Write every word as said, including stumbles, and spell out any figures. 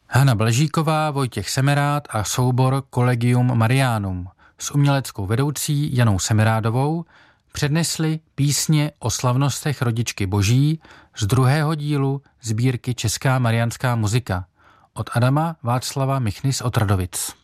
Hana Blažíková, Vojtěch Semerád a soubor Collegium Marianum s uměleckou vedoucí Janou Semerádovou přednesli písně o slavnostech Rodičky Boží z druhého dílu sbírky Česká mariánská muzika od Adama Václava Michny z Otradovic.